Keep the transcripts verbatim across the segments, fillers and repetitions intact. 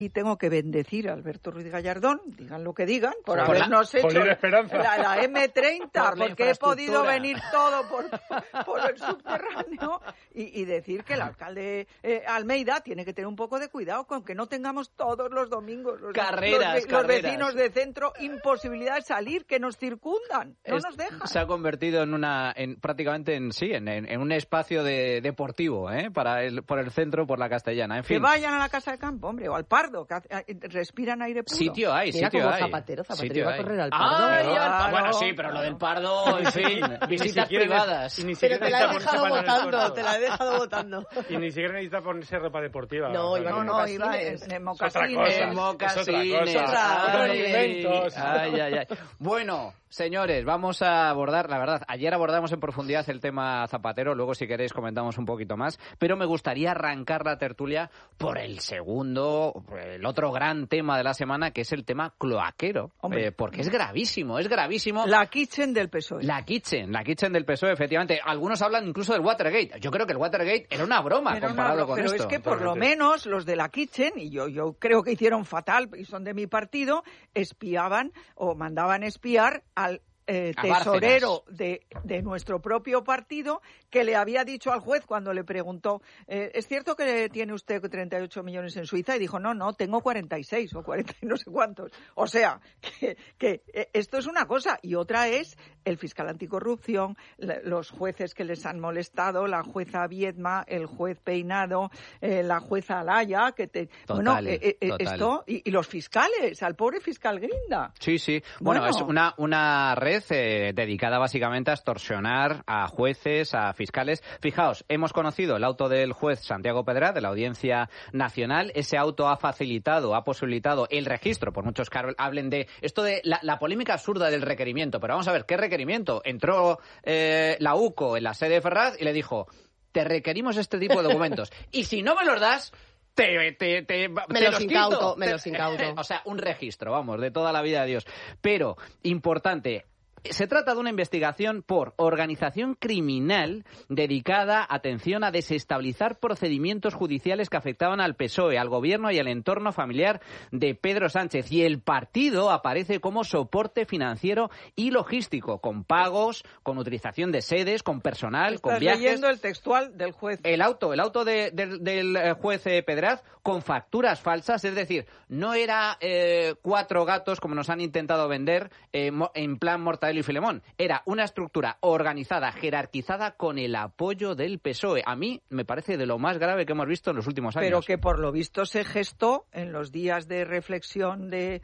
Y tengo que bendecir a Alberto Ruiz Gallardón, digan lo que digan, por, por habernos la, hecho por la, la eme treinta, por porque he podido venir todo por, por el subterráneo, y, y decir que el alcalde eh, Almeida tiene que tener un poco de cuidado con que no tengamos todos los domingos los, carreras, los, carreras. los vecinos de centro imposibilidad de salir, que nos circundan, no es, nos dejan. Se ha convertido en una, en, prácticamente en sí, en, en, en un espacio de, deportivo, ¿eh? Para el, por el centro, por la Castellana, en fin. Que vayan a la casa de campo, hombre, o al Pardo, que respiran aire puro. Sitio hay, Mira sitio como hay. Zapatero, Zapatero sitio iba a correr al Pardo. Ay, Claro. al Pardo. Bueno, sí, pero lo del Pardo, en fin, visitas privadas. Ni Pero siquiera te la he necesita dejado ponerse pantalones votando, cortos. te la he dejado votando. Y ni siquiera necesita ponerse ropa deportiva. No, iba No, con no, mocasines. iba en, en Es otra mocasines. cosa. En mocasines. Es otra cosa. Otros Ay, inventos. ay, ay, ay. Bueno, señores, vamos a abordar, la verdad, ayer abordamos en profundidad el tema Zapatero, luego si queréis comentamos un poquito más, pero me gustaría arrancar la tertulia por el segundo, por el otro gran tema de la semana, que es el tema cloaquero, eh, porque es gravísimo, es gravísimo. La kitchen del P S O E. La kitchen, la kitchen del P S O E, efectivamente. Algunos hablan incluso del Watergate. Yo creo que el Watergate era una broma Pero comparado no, con pero esto. es que por lo menos los de la kitchen, y yo, yo creo que hicieron fatal, y son de mi partido, espiaban o mandaban espiar al eh, A tesorero de, de nuestro propio partido, que le había dicho al juez cuando le preguntó, eh, ¿es cierto que tiene usted treinta y ocho millones en Suiza? Y dijo, no, no, tengo cuarenta y seis o cuarenta y no sé cuántos. O sea, que, que esto es una cosa, y otra es el fiscal anticorrupción, los jueces que les han molestado, la jueza Viedma, el juez Peinado, eh, la jueza Alaya, que te... Total, bueno, eh, eh, total. esto, y, y los fiscales, al pobre fiscal Grinda. Sí, sí. Bueno, Bueno. es una, una red eh, dedicada básicamente a extorsionar a jueces, a fiscales. Fijaos, hemos conocido el auto del juez Santiago Pedraz de la Audiencia Nacional. Ese auto ha facilitado, ha posibilitado el registro, por muchos que hablen de esto de la, la polémica absurda del requerimiento. Pero vamos a ver, ¿qué requerimiento? Entró eh, la U C O en la sede de Ferraz y le dijo, te requerimos este tipo de documentos. Y si no me los das... Te, te, te, Me te los los incauto, quito. me los incauto. O sea, un registro, vamos, de toda la vida de Dios. Pero, importante, se trata de una investigación por organización criminal dedicada, atención, a desestabilizar procedimientos judiciales que afectaban al P S O E, al gobierno y al entorno familiar de Pedro Sánchez. Y el partido aparece como soporte financiero y logístico, con pagos, con utilización de sedes, con personal, con Estás viajes. leyendo el textual del juez. El auto, el auto de, de, del juez eh, Pedraz con facturas falsas, es decir, no era eh, cuatro gatos como nos han intentado vender eh, mo, en plan Mortadelo y Filemón. Era una estructura organizada, jerarquizada con el apoyo del P S O E. A mí me parece de lo más grave que hemos visto en los últimos años. Pero que por lo visto se gestó en los días de reflexión de,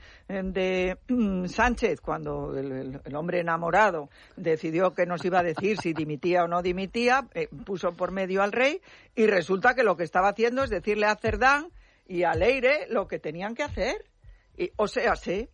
de mm, Sánchez, cuando el, el, el hombre enamorado decidió que nos iba a decir si dimitía o no dimitía, eh, puso por medio al rey, y resulta que lo que estaba haciendo es decirle a Cerdán y a Leire lo que tenían que hacer. Y, o sea, sí,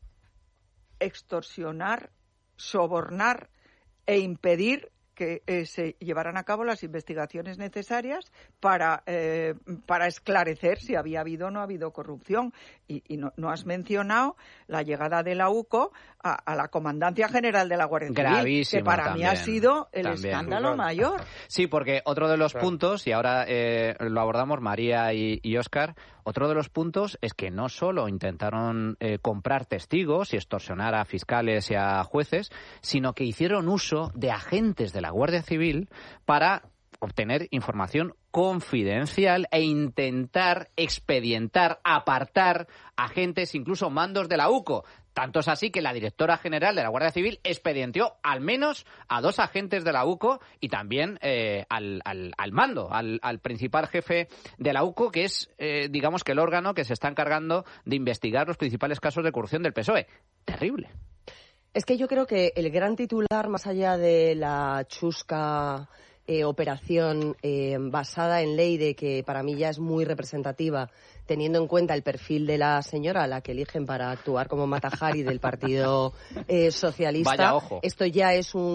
extorsionar, sobornar e impedir que eh, se llevaran a cabo las investigaciones necesarias para eh, para esclarecer si había habido o no ha habido corrupción. Y, y no, no has mencionado la llegada de la U C O a, a la Comandancia General de la Guardia Civil, Gravísimo, que para también, mí ha sido el también. escándalo mayor. Sí, porque otro de los Claro. puntos, y ahora eh, lo abordamos María y, y Óscar, otro de los puntos es que no solo intentaron eh, comprar testigos y extorsionar a fiscales y a jueces, sino que hicieron uso de agentes de la Guardia Civil para obtener información confidencial e intentar expedientar, apartar agentes, incluso mandos de la U C O. Tanto es así que la directora general de la Guardia Civil expedienció al menos a dos agentes de la U C O y también eh, al, al, al mando, al, al principal jefe de la U C O, que es, eh, digamos, que el órgano que se está encargando de investigar los principales casos de corrupción del P S O E. Terrible. Es que yo creo que el gran titular, más allá de la chusca eh, operación eh, basada en Leire, que para mí ya es muy representativa, teniendo en cuenta el perfil de la señora a la que eligen para actuar como Mata Hari del Partido eh, Socialista, Vaya ojo. esto ya es un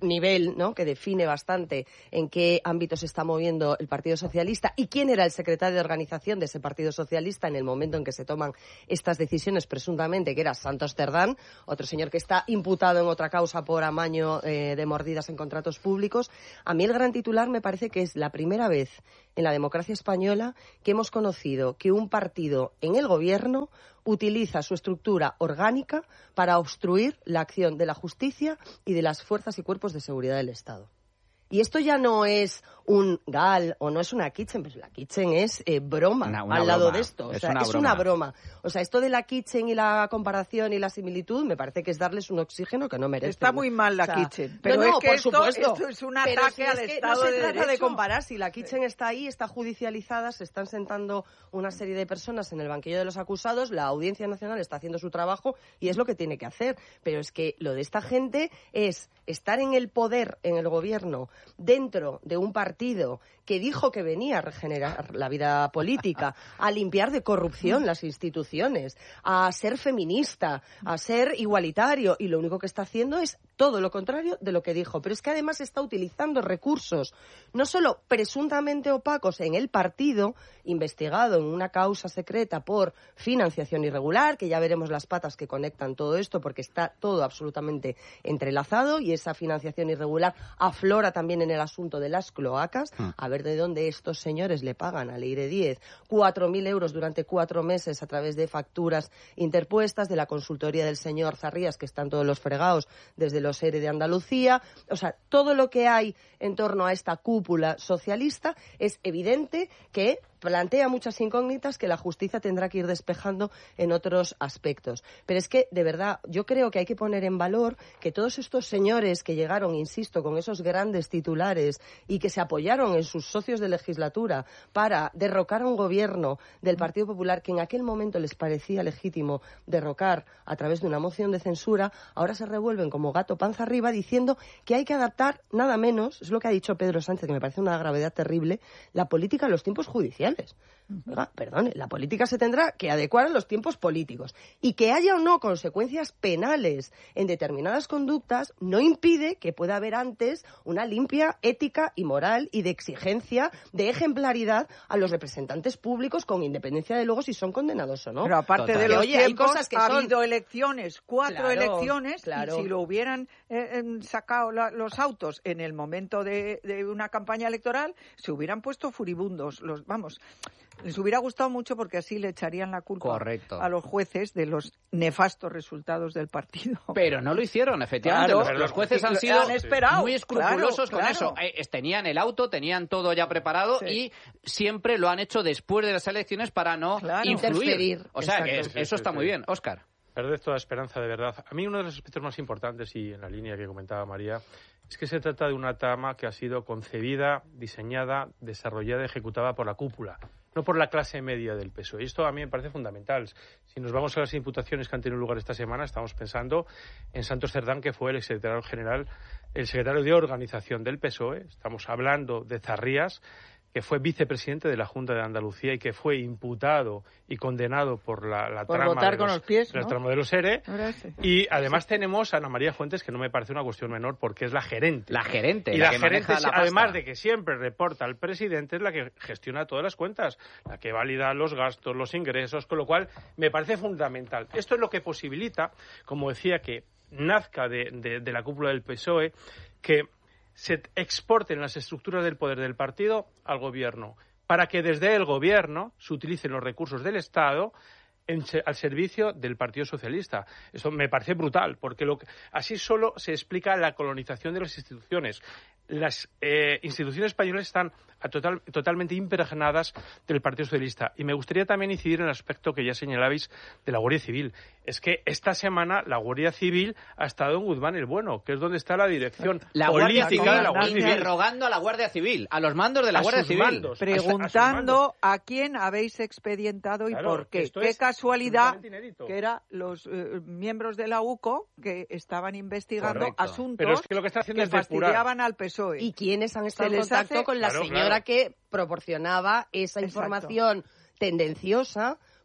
nivel, ¿no?, que define bastante en qué ámbito se está moviendo el Partido Socialista y quién era el secretario de organización de ese Partido Socialista en el momento en que se toman estas decisiones, presuntamente, que era Santos Cerdán, otro señor que está imputado en otra causa por amaño eh, de mordidas en contratos públicos. A mí el gran titular me parece que es la primera vez en la democracia española que hemos conocido que un partido en el gobierno utiliza su estructura orgánica para obstruir la acción de la justicia y de las fuerzas y cuerpos de seguridad del Estado. Y esto ya no es un GAL o no es una Kitchen, pues la Kitchen es eh, broma una, una al lado broma. de esto. O es sea, una es broma. una broma. O sea, esto de la Kitchen y la comparación y la similitud me parece que es darles un oxígeno que no merecen. Está muy mal la o sea, Kitchen. Pero no, no, es que por esto, supuesto. esto es un Pero ataque si es al que Estado no se de trata Derecho. de comparar. Si la Kitchen está ahí, está judicializada, se están sentando una serie de personas en el banquillo de los acusados, la Audiencia Nacional está haciendo su trabajo y es lo que tiene que hacer. Pero es que lo de esta gente es estar en el poder, en el gobierno, dentro de un partido que dijo que venía a regenerar la vida política, a limpiar de corrupción las instituciones, a ser feminista, a ser igualitario, y lo único que está haciendo es todo lo contrario de lo que dijo. Pero es que además está utilizando recursos no solo presuntamente opacos en el partido, investigado en una causa secreta por financiación irregular, que ya veremos las patas que conectan todo esto, porque está todo absolutamente entrelazado, y esa financiación irregular aflora también en el asunto de las cloacas. A ver de dónde estos señores le pagan a Leire Díez cuatro mil euros durante cuatro meses a través de facturas interpuestas de la consultoría del señor Zarrías, que están todos los fregados desde los E R E de Andalucía. O sea, todo lo que hay en torno a esta cúpula socialista es evidente que plantea muchas incógnitas que la justicia tendrá que ir despejando en otros aspectos. Pero es que, de verdad, yo creo que hay que poner en valor que todos estos señores que llegaron, insisto, con esos grandes titulares y que se apoyaron en sus socios de legislatura para derrocar a un gobierno del Partido Popular que en aquel momento les parecía legítimo derrocar a través de una moción de censura, ahora se revuelven como gato panza arriba diciendo que hay que adaptar nada menos, es lo que ha dicho Pedro Sánchez, que me parece una gravedad terrible, la política a los tiempos judiciales. Oiga, perdone, la política se tendrá que adecuar a los tiempos políticos. Y que haya o no consecuencias penales en determinadas conductas no impide que pueda haber antes una limpia ética y moral y de exigencia, de ejemplaridad a los representantes públicos, con independencia de luego si son condenados o no. Pero aparte Total. de los Oye, hay tiempos, cosas que ha son... habido elecciones, cuatro Claro, elecciones, claro. y si lo hubieran eh, eh, sacado la, los autos en el momento de, de una campaña electoral, se hubieran puesto furibundos. Los, vamos, les hubiera gustado mucho porque así le echarían la culpa Correcto. a los jueces de los nefastos resultados del partido. Pero no lo hicieron, efectivamente. Claro, los, los jueces sí, han lo sido han esperado, muy escrupulosos claro, con claro. eso. Eh, tenían el auto, tenían todo ya preparado Sí. y siempre lo han hecho después de las elecciones para no Claro. influir. Interferir. O sea, que Exacto. es- eso Sí, sí, está sí. muy bien. Óscar. Perder toda esperanza, de verdad. A mí uno de los aspectos más importantes, y en la línea que comentaba María, es que se trata de una trama que ha sido concebida, diseñada, desarrollada y ejecutada por la cúpula, no por la clase media del P S O E. Y esto a mí me parece fundamental. Si nos vamos a las imputaciones que han tenido lugar esta semana, estamos pensando en Santos Cerdán, que fue el secretario general, el secretario de organización del P S O E. Estamos hablando de Zarrías, que fue vicepresidente de la Junta de Andalucía y que fue imputado y condenado por la, la Por trama votar de con los, los pies, de la ¿no? trama de los E R E. Ahora ese. Y además tenemos a Ana María Fuentes, que no me parece una cuestión menor porque es la gerente. La gerente, y la la, que gerente, maneja la pasta. además de que siempre reporta al presidente, es la que gestiona todas las cuentas, la que valida los gastos, los ingresos, con lo cual me parece fundamental. Esto es lo que posibilita, como decía, que nazca de, de, de la cúpula del P S O E, que se exporten las estructuras del poder del partido al gobierno, para que desde el gobierno se utilicen los recursos del Estado en, al servicio del Partido Socialista. Esto me parece brutal, porque lo que, así solo se explica la colonización de las instituciones. Las eh, instituciones españolas están a total, totalmente impregnadas del Partido Socialista. Y me gustaría también incidir en el aspecto que ya señalabais de la Guardia Civil. Es que esta semana la Guardia Civil ha estado en Guzmán el Bueno, que es donde está la dirección La Guardia política Civil, de la Guardia Civil. interrogando a la Guardia Civil, a los mandos de la A Guardia sus Civil. mandos. Preguntando a quién habéis expedientado y Claro, por qué. esto Qué es casualidad absolutamente inédito. que eran los eh, miembros de la U C O que estaban investigando Correcto. asuntos Pero es que lo que está haciendo que es depurar. fastidiaban al P S O E. ¿Y quiénes han estado Se en les contacto hace- con la Claro, señora claro. que proporcionaba esa Exacto. información tendenciosa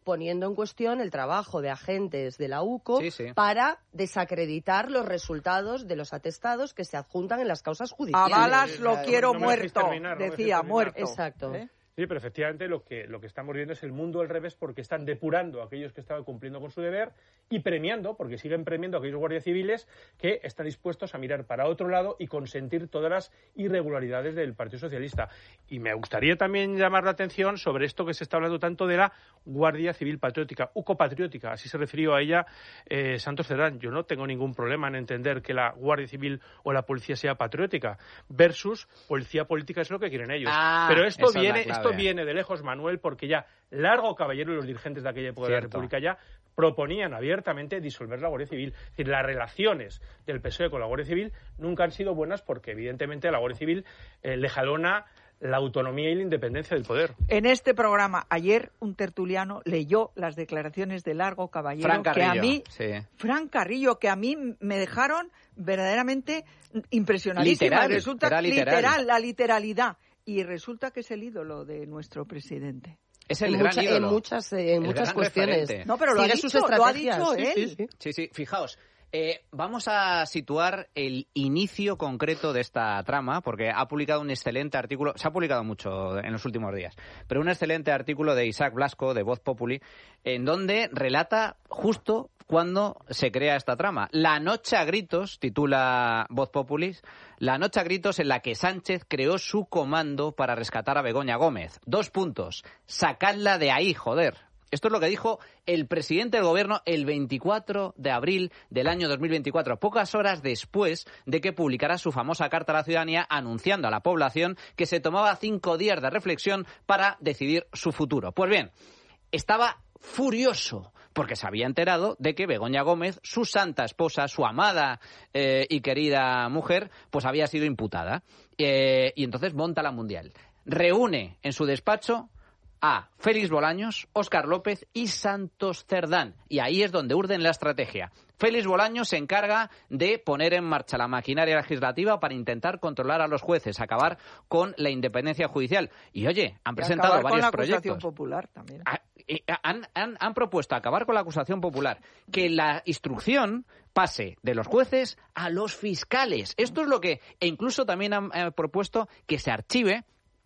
poniendo en cuestión el trabajo de agentes de la U C O sí, sí. para desacreditar los resultados de los atestados que se adjuntan en las causas judiciales. A balas lo quiero no me muerto, terminar, no me decía, terminar. muerto. Exacto. ¿Eh? Sí, pero efectivamente lo que, lo que estamos viendo es el mundo al revés, porque están depurando a aquellos que estaban cumpliendo con su deber y premiando, porque siguen premiando a aquellos guardias civiles que están dispuestos a mirar para otro lado y consentir todas las irregularidades del Partido Socialista. Y me gustaría también llamar la atención sobre esto que se está hablando tanto de la Guardia Civil Patriótica, U C O Patriótica, así se refirió a ella eh, Santos Cerdán. Yo no tengo ningún problema en entender que la Guardia Civil o la policía sea patriótica versus policía política, es lo que quieren ellos. Ah, pero esto esa es viene, la clave. esto viene de lejos, Manuel, porque ya Largo Caballero y los dirigentes de aquella época Cierto. de la República ya proponían abiertamente disolver la Guardia Civil. Es decir, las relaciones del P S O E con la Guardia Civil nunca han sido buenas porque, evidentemente, la Guardia Civil eh, le jalona la autonomía y la independencia del poder. En este programa, ayer, un tertuliano leyó las declaraciones de Largo Caballero, Fran Carrillo, que a mí, sí. Fran Carrillo, que a mí me dejaron verdaderamente impresionadísima. Literal, Resulta era literal. literal, la literalidad. Y resulta que es el ídolo de nuestro presidente. Es el en, gran mucha- ídolo. en muchas, eh, en El muchas gran cuestiones. referente. No, pero lo ha Sigue dicho, sus lo ha estrategias. dicho Sí, él. sí, sí. Sí, sí, fijaos. Eh, vamos a situar el inicio concreto de esta trama, porque ha publicado un excelente artículo, se ha publicado mucho en los últimos días, pero un excelente artículo de Isaac Blasco, de Voz Populi, en donde relata justo cuando se crea esta trama. La noche a gritos, titula Voz Populis, la noche a gritos en la que Sánchez creó su comando para rescatar a Begoña Gómez. Dos puntos. Sacadla de ahí, joder. Esto es lo que dijo el presidente del gobierno el veinticuatro de abril del año dos mil veinticuatro, pocas horas después de que publicara su famosa carta a la ciudadanía anunciando a la población que se tomaba cinco días de reflexión para decidir su futuro. Pues bien, estaba furioso porque se había enterado de que Begoña Gómez, su santa esposa, su amada eh, y querida mujer, pues había sido imputada. Eh, y entonces monta la Mundial. Reúne en su despacho a Félix Bolaños, Óscar López y Santos Cerdán. Y ahí es donde urden la estrategia. Félix Bolaños se encarga de poner en marcha la maquinaria legislativa para intentar controlar a los jueces, acabar con la independencia judicial. Y oye, han Y presentado acabar varios con la proyectos. acusación popular también. Ah, eh, Han, han, han propuesto acabar con la acusación popular, que la instrucción pase de los jueces a los fiscales. Esto es lo que... E incluso también han eh, propuesto que se archive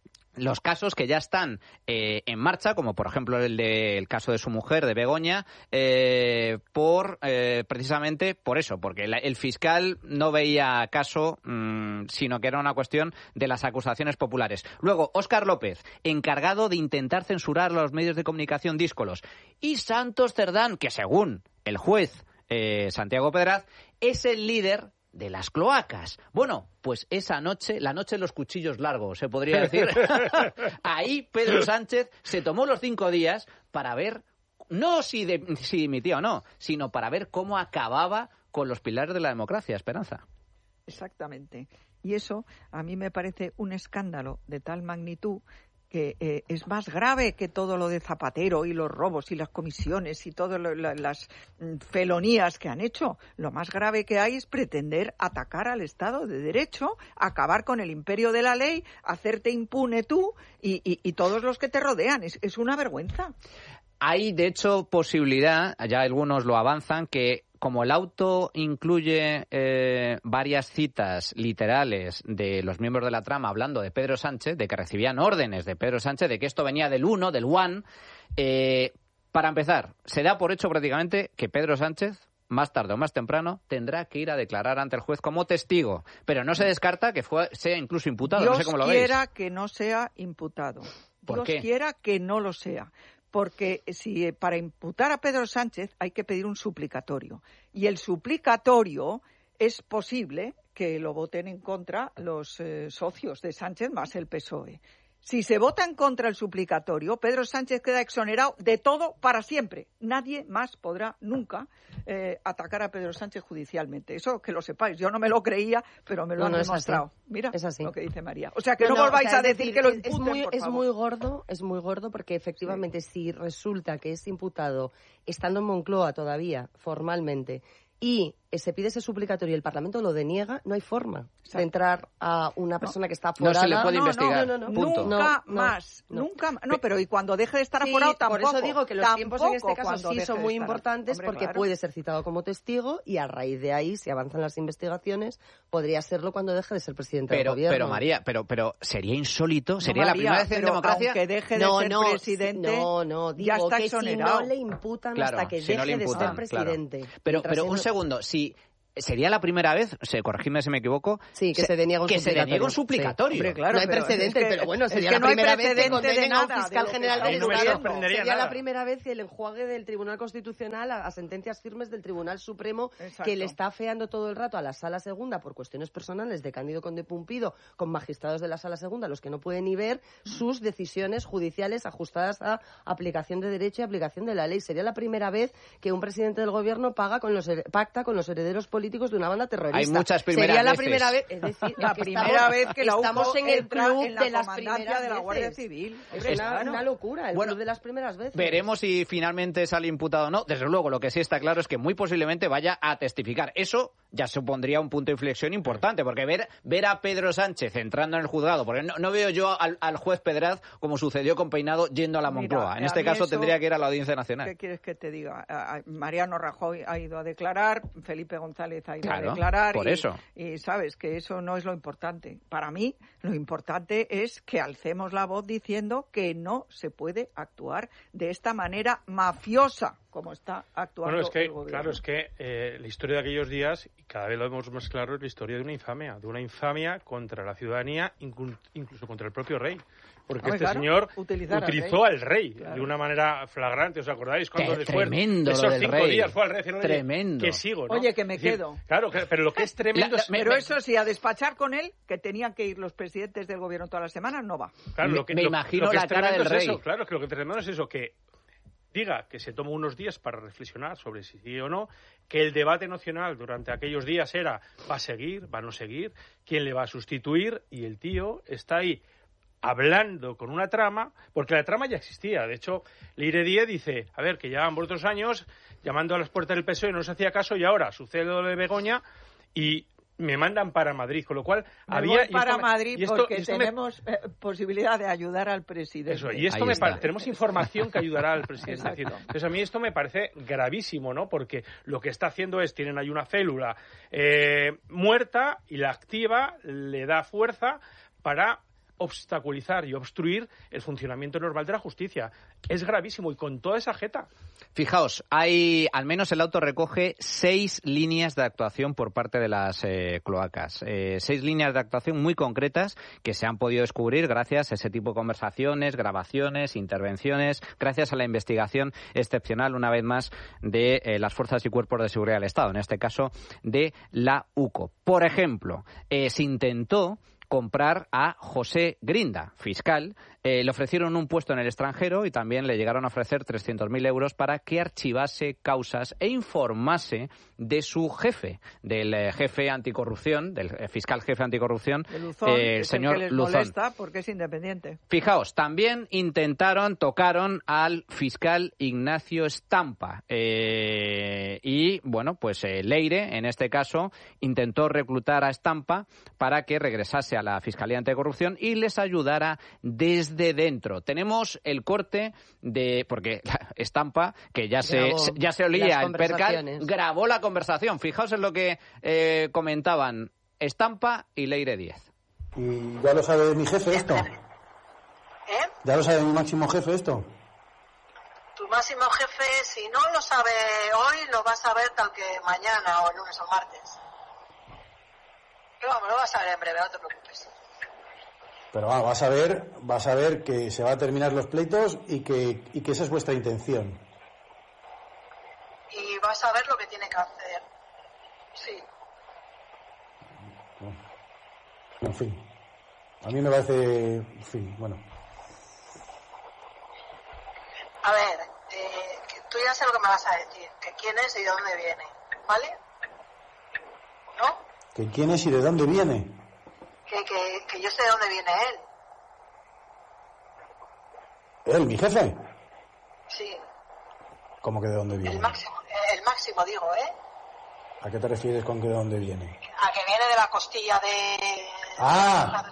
los casos que ya están eh, en marcha, como por ejemplo el del caso de su mujer, de Begoña, eh, por eh, precisamente por eso, porque la, el fiscal no veía caso, mmm, sino que era una cuestión de las acusaciones populares. Luego, Óscar López, encargado de intentar censurar a los medios de comunicación díscolos. Y Santos Cerdán, que según el juez eh, Santiago Pedraz, es el líder de las cloacas. Bueno, pues esa noche, la noche de los cuchillos largos, se podría decir. Ahí Pedro Sánchez se tomó los cinco días para ver, no si, de, si dimitía o no, sino para ver cómo acababa con los pilares de la democracia. Esperanza. Exactamente. Y eso a mí me parece un escándalo de tal magnitud que eh, es más grave que todo lo de Zapatero y los robos y las comisiones y todas la, las mm, felonías que han hecho. Lo más grave que hay es pretender atacar al Estado de Derecho, acabar con el imperio de la ley, hacerte impune tú y, y, y todos los que te rodean. Es, es una vergüenza. Hay, de hecho, posibilidad, ya algunos lo avanzan, que como el auto incluye eh, varias citas literales de los miembros de la trama hablando de Pedro Sánchez, de que recibían órdenes de Pedro Sánchez, de que esto venía del uno, del one, eh, para empezar, se da por hecho prácticamente que Pedro Sánchez, más tarde o más temprano, tendrá que ir a declarar ante el juez como testigo. Pero no se descarta que fue, sea incluso imputado. Dios No sé cómo lo veis. quiera que no sea imputado. ¿Por Dios qué? quiera que no lo sea. Porque si eh, para imputar a Pedro Sánchez hay que pedir un suplicatorio. Y el suplicatorio es posible que lo voten en contra los eh, socios de Sánchez más el P S O E. Si se vota en contra el suplicatorio, Pedro Sánchez queda exonerado de todo para siempre. Nadie más podrá nunca eh, atacar a Pedro Sánchez judicialmente. Eso que lo sepáis. Yo no me lo creía, pero me lo No, han no, es demostrado. así. Mira Es así. lo que dice María. O sea, que no, No, no, volváis o sea, a es decir decir, que lo es- imputen, es muy, por es favor. muy gordo, es muy gordo porque efectivamente si resulta que es imputado estando en Moncloa todavía formalmente y se pide ese suplicatorio y el Parlamento lo deniega, no hay forma Exacto. de entrar a una persona no. que está aforada. No se le puede no, investigar. No, no, no, Punto. Nunca no, más. No, nunca No, pero y cuando deje de estar aforado sí, tampoco. Por eso digo que los tiempos en este caso sí son muy importantes Hombre, porque claro. puede ser citado como testigo y a raíz de ahí, si avanzan las investigaciones, podría serlo cuando deje de ser presidente pero, del gobierno. Pero María, pero, pero sería insólito, sería no, la María, primera vez en democracia. Aunque deje de no, ser no, presidente, no, no, digo ya está que exonerado. si no le imputan claro, hasta que si deje no le imputan, de ser presidente. Claro. Pero, pero un en... segundo, si sería la primera vez, se, corregidme si me equivoco, sí, que se, se deniega un que suplicatorio. se deniega un suplicatorio. Sí. Hombre, claro, no hay pero precedente, es que, pero bueno, sería es que la no primera vez que condenen a un fiscal general del Estado. Sería nada. la primera vez que el enjuague del Tribunal Constitucional a, a sentencias firmes del Tribunal Supremo Exacto. que le está afeando todo el rato a la Sala Segunda por cuestiones personales de Cándido Conde Pumpido con magistrados de la Sala Segunda, los que no pueden ni ver sus decisiones judiciales ajustadas a aplicación de derecho y aplicación de la ley. Sería la primera vez que un presidente del gobierno paga con los, pacta con los herederos políticos de una banda terrorista. Hay muchas primeras Sería la veces. primera vez, es decir, la es que primera estamos, vez que la estamos U C O en el entra club en la de las comandancia primeras de la Guardia veces. Civil. Es Es una, claro. una locura, el bueno, club de las primeras veces. Veremos si finalmente sale imputado o no. Desde luego, lo que sí está claro es que muy posiblemente vaya a testificar. Eso ya supondría un punto de inflexión importante, porque ver, ver a Pedro Sánchez entrando en el juzgado, porque no, no veo yo al, al juez Pedraz, como sucedió con Peinado, yendo a la Moncloa. Mira, en este caso eso, tendría que ir a la Audiencia Nacional. ¿Qué quieres que te diga? Mariano Rajoy ha ido a declarar, Felipe González ha ido claro, a declarar. Por y, eso. Y sabes que eso no es lo importante. Para mí, lo importante es que alcemos la voz diciendo que no se puede actuar de esta manera mafiosa como está actuando bueno, es que, el gobierno. Claro, es que eh, la historia de aquellos días, y cada vez lo vemos más claro, es la historia de una infamia, de una infamia contra la ciudadanía, incluso contra el propio rey. Porque no, este claro, señor al utilizó rey, al rey claro. de una manera flagrante, ¿os acordáis? Cuando Qué después tremendo de esos lo del cinco rey. días fue al rey diciendo, Tremendo. que sigo, ¿no? Oye, que me es decir, quedo. Claro, pero lo que es tremendo La, es... la, Pero me, eso sí, a despachar con él, que tenían que ir los presidentes del gobierno todas las semanas, no va. Claro, lo que, me lo, imagino lo que la es cara del es rey. Eso, claro, que lo que es tremendo es eso, que diga que se toma unos días para reflexionar sobre si sí o no, que el debate nacional durante aquellos días era ¿va a seguir? ¿Va a no seguir? ¿Quién le va a sustituir? Y el tío está ahí hablando con una trama, porque la trama ya existía. De hecho, Leire Díez dice, a ver, que llevan otros años llamando a las puertas del P S O E, no se hacía caso, y ahora sucede lo de Begoña y me mandan para Madrid, con lo cual me había... voy para esto, Madrid y esto, porque y esto tenemos me... eh, posibilidad de ayudar al presidente. Eso, y esto Ahí me está. parece, tenemos información que ayudará al presidente. Es decir, entonces a mí esto me parece gravísimo, ¿no? Porque lo que está haciendo es, tienen ahí una célula eh, muerta y la activa, le da fuerza para obstaculizar y obstruir el funcionamiento normal de la justicia. Es gravísimo y con toda esa jeta. Fijaos, hay, al menos el auto recoge seis líneas de actuación por parte de las eh, cloacas. Eh, seis líneas de actuación muy concretas que se han podido descubrir gracias a ese tipo de conversaciones, grabaciones, intervenciones, gracias a la investigación excepcional, una vez más, de eh, las fuerzas y cuerpos de seguridad del Estado, en este caso de la U C O. Por ejemplo, eh, se intentó comprar a José Grinda, fiscal. Eh, le ofrecieron un puesto en el extranjero y también le llegaron a ofrecer trescientos mil euros para que archivase causas e informase de su jefe, del eh, jefe anticorrupción, del eh, fiscal jefe anticorrupción, de Luzón, eh, el es señor el que les Luzón. molesta porque es independiente. Fijaos, también intentaron, tocaron al fiscal Ignacio Estampa. Eh, y, bueno, pues eh, Leire, en este caso, intentó reclutar a Estampa para que regresase a la Fiscalía Anticorrupción y les ayudara desde dentro. Tenemos el corte de... Porque Estampa, que ya se, Grabó ya se olía las el percal, conversaciones. grabó la conversación. Fijaos en lo que eh, comentaban Estampa y Leire Díez. ¿Y ya lo sabe mi jefe esto? ¿Eh? ¿Ya lo sabe mi máximo jefe esto? Tu máximo jefe, si no lo sabe hoy, lo vas a ver tal que mañana o el lunes o martes. Pero vamos, lo vas a ver en breve, no te preocupes. Pero va, vas a ver, vas a ver que se va a terminar los pleitos y que, y que esa es vuestra intención. Y vas a ver lo que tiene que hacer. Sí. En fin. A mí me parece... En fin, bueno. A ver, eh, que tú ya sé lo que me vas a decir. Que quién es y de dónde viene. ¿Vale? ¿No? ¿Que quién es y de dónde viene? Que, que, que yo sé de dónde viene él. ¿Él, mi jefe? Sí. ¿Cómo que de dónde viene? El máximo, el máximo digo, ¿eh? ¿A qué te refieres con que de dónde viene? A que viene de la costilla de... ¡Ah!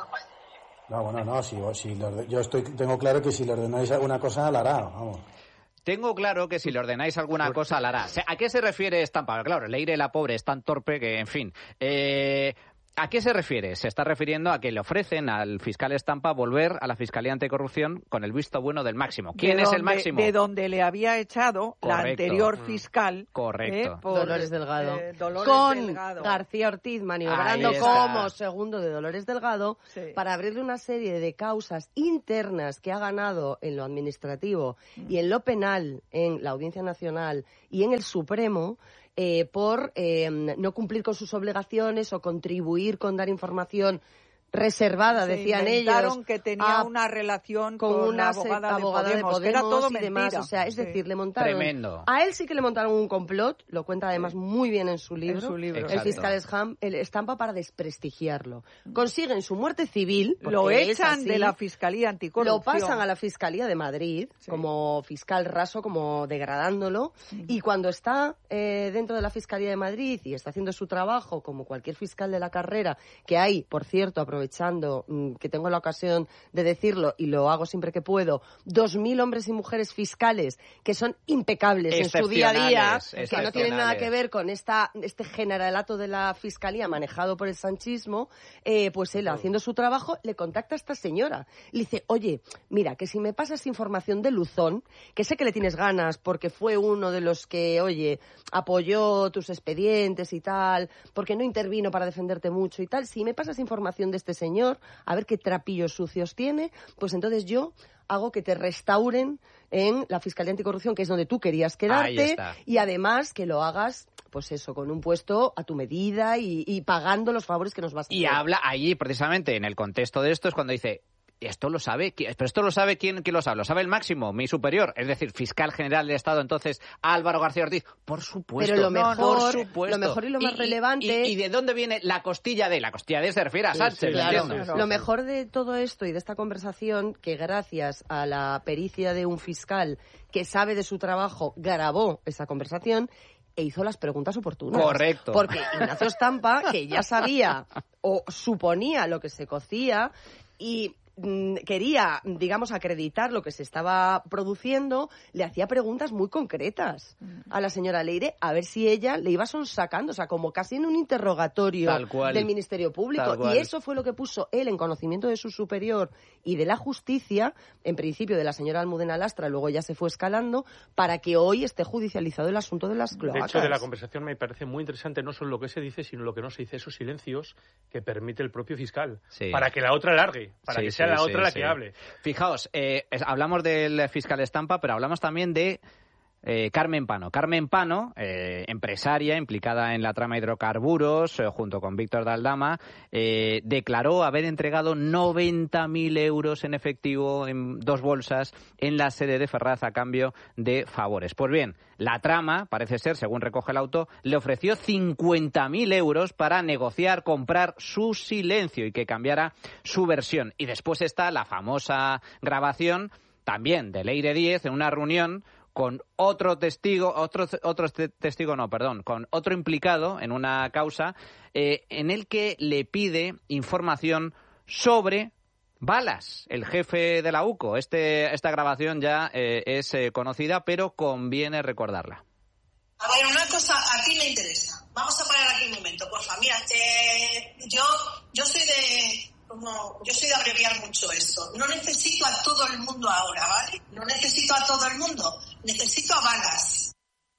No, bueno, no, si, si lo, yo estoy, tengo claro que si le ordenáis alguna cosa, la hará, vamos. Tengo claro que si le ordenáis alguna cosa, la hará. ¿A qué se refiere Estampa? Claro, Leire, la pobre, es tan torpe que, en fin... Eh... ¿A qué se refiere? Se está refiriendo a que le ofrecen al fiscal Estampa volver a la Fiscalía Anticorrupción con el visto bueno del Máximo. ¿Quién de es donde, el Máximo? De donde le había echado Correcto. la anterior fiscal. Correcto. Eh, por, Dolores Delgado. Eh, Dolores con Delgado. García Ortiz maniobrando como segundo de Dolores Delgado, sí, para abrirle una serie de causas internas que ha ganado en lo administrativo mm. y en lo penal en la Audiencia Nacional y en el Supremo, Eh, por eh, no cumplir con sus obligaciones o contribuir con dar información reservada, se decían ellos, que tenía a, una relación con, con una una abogada, abogada de, Podemos, de Podemos, que era todo y mentira. demás. O sea, es sí. decir, le montaron... Tremendo. A él sí que le montaron un complot, lo cuenta además muy bien en su libro, en su libro. el fiscalEsham, el Estampa, para desprestigiarlo. Consiguen su muerte civil, lo echan así, de la Fiscalía Anticorrupción. Lo pasan a la Fiscalía de Madrid, sí, como fiscal raso, como degradándolo, sí, y cuando está eh, dentro de la Fiscalía de Madrid y está haciendo su trabajo, como cualquier fiscal de la carrera, que hay, por cierto, aprovechando... que tengo la ocasión de decirlo y lo hago siempre que puedo, dos mil hombres y mujeres fiscales que son impecables en su día a día, que no tienen nada que ver con esta este generalato de la Fiscalía manejado por el sanchismo, eh, pues él, haciendo su trabajo, le contacta a esta señora. Le dice, oye, mira, que si me pasas información de Luzón, que sé que le tienes ganas porque fue uno de los que, oye, apoyó tus expedientes y tal, porque no intervino para defenderte mucho y tal, si me pasas información de este señor, a ver qué trapillos sucios tiene, pues entonces yo hago que te restauren en la Fiscalía Anticorrupción, que es donde tú querías quedarte, y además que lo hagas, pues eso, con un puesto a tu medida y, y pagando los favores que nos vas a hacer. Y habla allí, precisamente, en el contexto de esto, es cuando dice... Esto lo sabe, pero esto lo sabe quién, quién lo sabe, lo sabe el Máximo, mi superior, es decir, fiscal general del Estado, entonces Álvaro García Ortiz, por supuesto. Pero lo mejor, por supuesto. Lo mejor y lo más y, relevante. Y, y, ¿Y de dónde viene la costilla de? La costilla de se refiere a Sánchez, sí, sí, claro. ¿entiendes? Lo mejor de todo esto y de esta conversación, que gracias a la pericia de un fiscal que sabe de su trabajo, grabó esa conversación e hizo las preguntas oportunas. Correcto. Porque Ignacio Estampa, que ya sabía o suponía lo que se cocía y quería, digamos, acreditar lo que se estaba produciendo, le hacía preguntas muy concretas a la señora Leire, a ver si ella le iba sonsacando, o sea, como casi en un interrogatorio del Ministerio Público. Y eso fue lo que puso él en conocimiento de su superior y de la justicia, en principio de la señora Almudena Lastra, luego ya se fue escalando, para que hoy esté judicializado el asunto de las cloacas. De hecho, de la conversación me parece muy interesante no solo lo que se dice, sino lo que no se dice, esos silencios que permite el propio fiscal, sí, para que la otra largue, para sí, que sea sí, la otra sí, la que sí. hable. Fijaos, eh, hablamos del fiscal Estampa, pero hablamos también de eh, Carmen Pano. Carmen Pano, eh, empresaria implicada en la trama hidrocarburos, eh, junto con Víctor de Aldama, eh, declaró haber entregado noventa mil euros en efectivo en dos bolsas en la sede de Ferraz a cambio de favores. Pues bien, la trama, parece ser, según recoge el auto, le ofreció cincuenta mil euros para negociar, comprar su silencio y que cambiara su versión. Y después está la famosa grabación, también de Leire Díez, en una reunión con otro testigo, otro, otro testigo no, perdón, con otro implicado en una causa, eh, en el que le pide información sobre Balas, el jefe de la U C O. Este, esta grabación ya eh, es eh, conocida, pero conviene recordarla. A ver, una cosa a ti le interesa. Vamos a parar aquí un momento, porfa. Mira, eh, yo, yo soy de... Como, yo soy de abreviar mucho esto. No necesito a todo el mundo ahora, ¿vale? No necesito a todo el mundo. Necesito a Balas.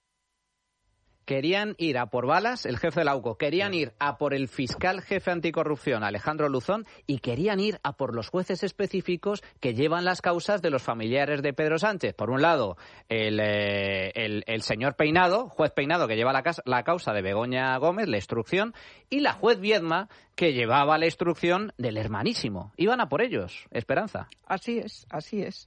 Querían ir a por Balas, el jefe de la U C O, querían ir a por el fiscal jefe anticorrupción, Alejandro Luzón, y querían ir a por los jueces específicos que llevan las causas de los familiares de Pedro Sánchez. Por un lado, el, eh, el, el señor Peinado, juez Peinado, que lleva la, casa, la causa de Begoña Gómez, la instrucción, y la juez Viedma, que llevaba la instrucción del hermanísimo. Iban a por ellos, Esperanza. Así es, así es.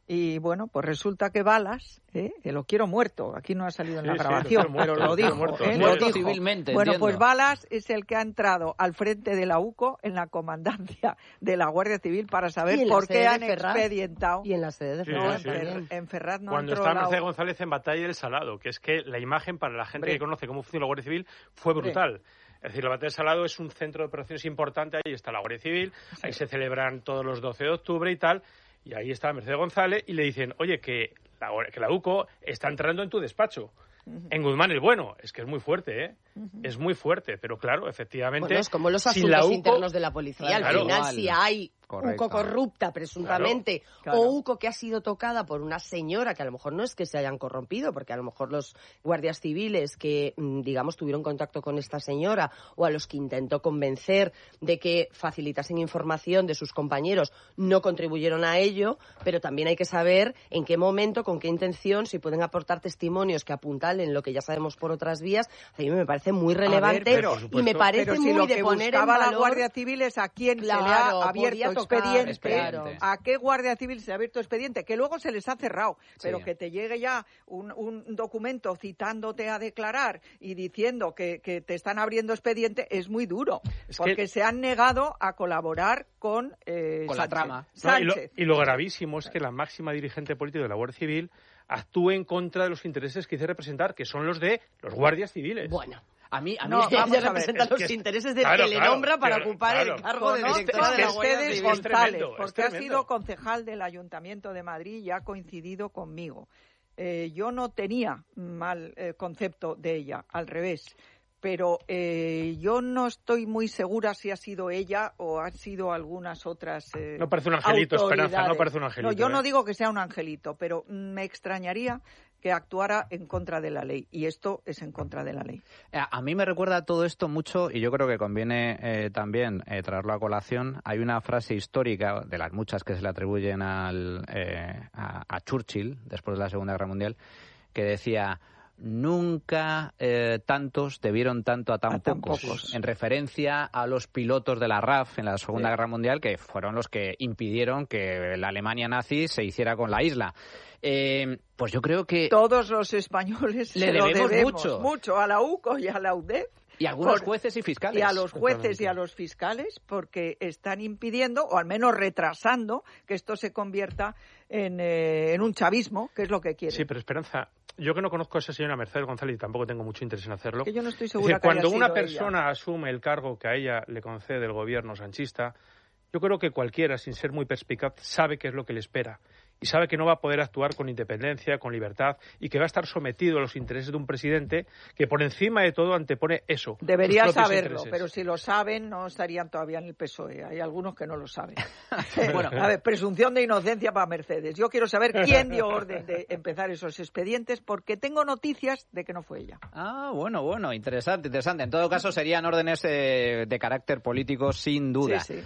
Y bueno, pues resulta que Balas, ¿eh? que lo quiero muerto, aquí no ha salido en Sí, la sí, grabación, lo muerto, pero lo lo dijo, muerto. ¿eh? Muerto lo dijo. civilmente, Bueno, entiendo. pues Balas es el que ha entrado al frente de la U C O en la comandancia de la Guardia Civil para saber Y en la por sede qué de han Ferraz. expedientado. Y en la sede de Sí, No, Ferraz en, sí. Fer- también. en Ferraz no Cuando entró está la Mercedes U- González en Batalla del Salado, que es que la imagen para la gente Hombre. que conoce cómo funciona la Guardia Civil fue brutal. Es decir, la Batalla del Salado es un centro de operaciones importante, ahí está la Guardia Civil, ahí se celebran todos los doce de octubre y tal, y ahí está Mercedes González y le dicen, oye, que la, que la U C O está entrando en tu despacho. En Guzmán el Bueno, es que es muy fuerte, ¿eh? Uh-huh. Es muy fuerte, pero claro, efectivamente... Bueno, es como los si asuntos la U C O, internos de la policía. claro, Al final, igual. si hay Correcto. U C O corrupta, presuntamente, Claro, claro. o U C O que ha sido tocada por una señora, que a lo mejor no es que se hayan corrompido, porque a lo mejor los guardias civiles que, digamos, tuvieron contacto con esta señora, o a los que intentó convencer de que facilitasen información de sus compañeros, no contribuyeron a ello, pero también hay que saber en qué momento, con qué intención, si pueden aportar testimonios que apuntalen lo que ya sabemos por otras vías. A mí me parece muy relevante pero, y me parece pero si muy lo de que poner en buscaba valor... la Guardia Civil es a quién Claro, se le ha podía abierto tocar, expediente, expediente. a qué Guardia Civil se ha abierto expediente, que luego se les ha cerrado, pero Sí. que te llegue ya un, un documento citándote a declarar y diciendo que, que te están abriendo expediente es muy duro, Es porque que- se han negado a colaborar con, eh, Con la Sánchez. trama. No, y, lo, Sánchez. y lo gravísimo es que la máxima dirigente política de la Guardia Civil actúe en contra de los intereses que dice representar, que son los de los guardias civiles. Bueno, A mí, a mí No, es que vamos ella a ver, representa es los que es- intereses del claro, que le claro, nombra para claro, ocupar claro. el cargo de Conozco directora de la a Guardia Mercedes Civil. Es González, tremendo, es porque ha tremendo. sido concejal del Ayuntamiento de Madrid y ha coincidido conmigo. Eh, yo no tenía mal eh, concepto de ella, al revés. Pero eh, yo no estoy muy segura si ha sido ella o han sido algunas otras eh, No parece un angelito, autoridades. Esperanza, no parece un angelito. No, yo ¿eh? no digo que sea un angelito, pero me extrañaría que actuara en contra de la ley. Y esto es en contra de la ley. A mí me recuerda todo esto mucho, y yo creo que conviene eh, también eh, traerlo a colación. Hay una frase histórica, de las muchas que se le atribuyen al, eh, a, a Churchill, después de la Segunda Guerra Mundial, que decía: nunca eh, tantos debieron tanto a tan, A tan pocos, pocos. en referencia a los pilotos de la R A F en la Segunda Sí. Guerra Mundial, que fueron los que impidieron que la Alemania nazi se hiciera con la isla. Eh, pues yo creo que... Todos los españoles Le se lo debemos debemos mucho. mucho a la U C O y a la U D E F. Y algunos por- jueces y fiscales. Y a los jueces Exactamente. y a los fiscales, porque están impidiendo, o al menos retrasando, que esto se convierta en, eh, en un chavismo, que es lo que quieren. Sí, pero Esperanza, yo que no conozco a esa señora Mercedes González y tampoco tengo mucho interés en hacerlo. Que yo no estoy Es segura decir, que haya cuando una sido persona ella. asume el cargo que a ella le concede el gobierno sanchista, yo creo que cualquiera, sin ser muy perspicaz, sabe qué es lo que le espera. Y sabe que no va a poder actuar con independencia, con libertad, y que va a estar sometido a los intereses de un presidente que por encima de todo antepone eso. Debería sus propios saberlo, intereses. pero si lo saben, no estarían todavía en el P S O E. Hay algunos que no lo saben. Bueno. A ver, presunción de inocencia para Mercedes. Yo quiero saber quién dio orden de empezar esos expedientes, porque tengo noticias de que no fue ella. Ah, bueno, bueno, interesante, interesante. En todo caso, serían órdenes eh, de carácter político, sin duda. Sí, sí.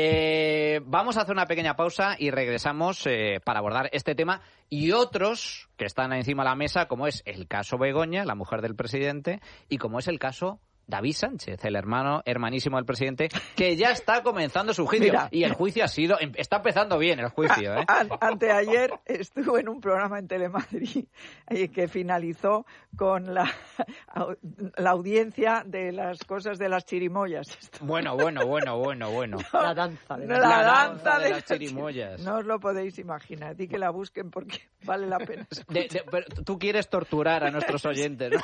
Eh, vamos a hacer una pequeña pausa y regresamos eh, para abordar este tema y otros que están encima de la mesa, como es el caso Begoña, la mujer del presidente, y como es el caso David Sánchez, el hermano hermanísimo del presidente, que ya está comenzando su juicio. Mira. Y el juicio ha sido... Está empezando bien el juicio, ¿eh? An- Anteayer estuve en un programa en Telemadrid eh, que finalizó con la, au- la audiencia de las cosas de las chirimoyas. Esto- Bueno, bueno, bueno, bueno, bueno. La danza de No, la- la, la danza, danza de de las chirimoyas. No os lo podéis imaginar. Di que la busquen porque vale la pena. De- de- pero tú quieres torturar a nuestros oyentes, ¿no?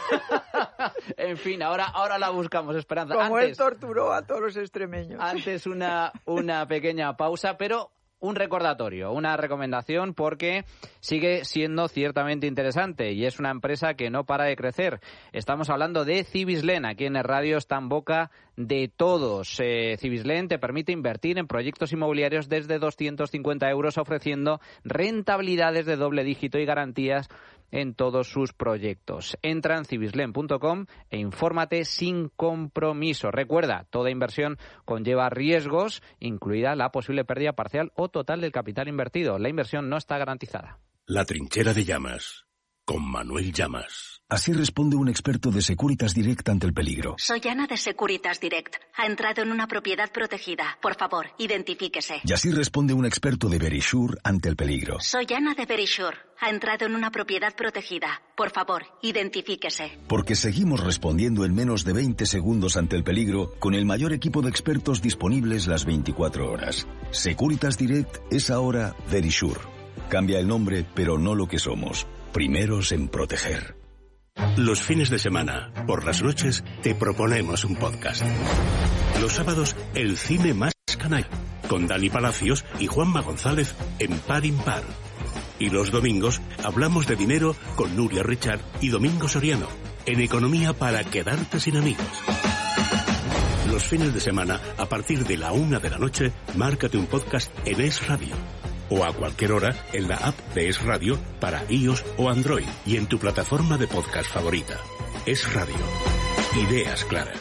En fin, ahora, ahora la buscamos, Esperanza. Como él Antes, torturó a todos los extremeños. antes una, una pequeña pausa, pero un recordatorio, una recomendación, porque sigue siendo ciertamente interesante y es una empresa que no para de crecer. Estamos hablando de Cibislen, aquí en el radio está en boca de todos. Eh, Cibislen te permite invertir en proyectos inmobiliarios desde doscientos cincuenta euros, ofreciendo rentabilidades de doble dígito y garantías en todos sus proyectos. Entra en cibislen punto com e infórmate sin compromiso. Recuerda, toda inversión conlleva riesgos, incluida la posible pérdida parcial o total del capital invertido. La inversión no está garantizada. La trinchera de llamas, con Manuel Llamas. Así responde un experto de Securitas Direct ante el peligro. Soy Ana de Securitas Direct. Ha entrado en una propiedad protegida. Por favor, identifíquese. Y así responde un experto de Verisure ante el peligro. Soy Ana de Verisure. Ha entrado en una propiedad protegida. Por favor, identifíquese. Porque seguimos respondiendo en menos de veinte segundos ante el peligro con el mayor equipo de expertos disponibles las veinticuatro horas. Securitas Direct es ahora Verisure. Cambia el nombre, pero no lo que somos. Primeros en proteger. Los fines de semana, por las noches, te proponemos un podcast. Los sábados, el cine más canalla, con Dani Palacios y Juanma González en Par Impar. Y los domingos, hablamos de dinero con Nuria Richard y Domingo Soriano, en Economía para quedarte sin amigos. Los fines de semana, a partir de la una de la noche, márcate un podcast en Es Radio. O a cualquier hora en la app de Es Radio para iOS o Android y en tu plataforma de podcast favorita. Es Radio. Ideas claras.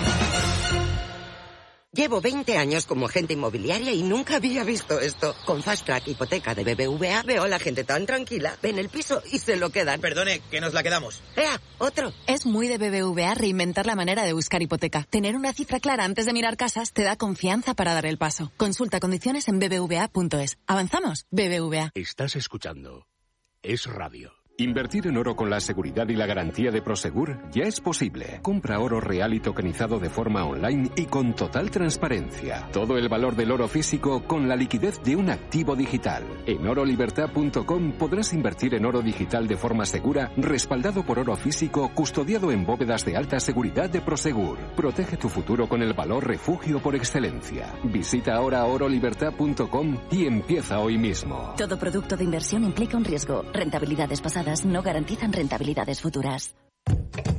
Llevo veinte años como agente inmobiliaria y nunca había visto esto. Con Fast Track Hipoteca de B B V A veo a la gente tan tranquila. Ven el piso y se lo quedan. Perdone, que nos la quedamos. ¡Ea! ¡Otro! Es muy de B B V A reinventar la manera de buscar hipoteca. Tener una cifra clara antes de mirar casas te da confianza para dar el paso. Consulta condiciones en b b v a punto es. ¿Avanzamos? B B V A. Estás escuchando Es Radio. Invertir en oro con la seguridad y la garantía de Prosegur ya es posible. Compra oro real y tokenizado de forma online y con total transparencia. Todo el valor del oro físico con la liquidez de un activo digital. En oro libertad punto com podrás invertir en oro digital de forma segura, respaldado por oro físico, custodiado en bóvedas de alta seguridad de Prosegur. Protege tu futuro con el valor refugio por excelencia. Visita ahora oro libertad punto com y empieza hoy mismo. Todo producto de inversión implica un riesgo. Rentabilidades pasadas no garantizan rentabilidades futuras.